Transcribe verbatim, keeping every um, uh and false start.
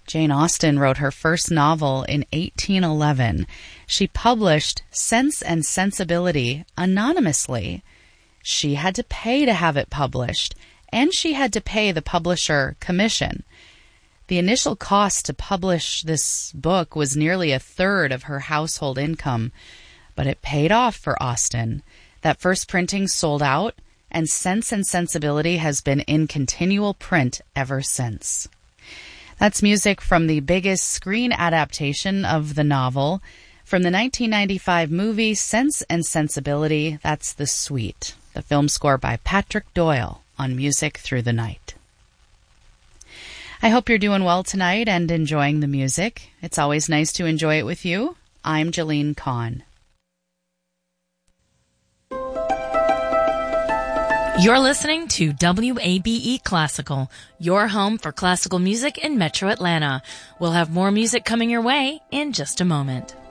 Jane Austen wrote her first novel in eighteen eleven. She published Sense and Sensibility anonymously. She had to pay to have it published, and she had to pay the publisher commission. The initial cost to publish this book was nearly a third of her household income, but it paid off for Austen. That first printing sold out, and Sense and Sensibility has been in continual print ever since. That's music from the biggest screen adaptation of the novel. From the nineteen ninety-five movie Sense and Sensibility, that's The Suite, the film score by Patrick Doyle on Music Through the Night. I hope you're doing well tonight and enjoying the music. It's always nice to enjoy it with you. I'm Jalene Kahn. You're listening to W A B E Classical, your home for classical music in Metro Atlanta. We'll have more music coming your way in just a moment.